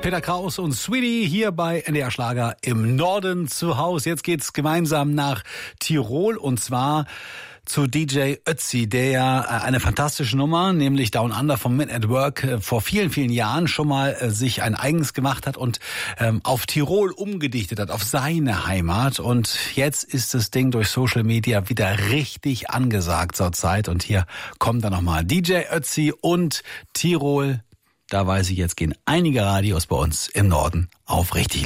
Peter Kraus und Sweetie hier bei NDR Schlager im Norden zu Hause. Jetzt geht's gemeinsam nach Tirol und zwar zu DJ Ötzi, der ja eine fantastische Nummer, nämlich Down Under vom Men at Work, vor vielen, vielen Jahren schon mal sich ein eigens gemacht hat und auf Tirol umgedichtet hat, auf seine Heimat. Und jetzt ist das Ding durch Social Media wieder richtig angesagt zurzeit. Und hier kommt dann nochmal DJ Ötzi und Tirol. Da weiß ich, jetzt gehen einige Radios bei uns im Norden auf richtig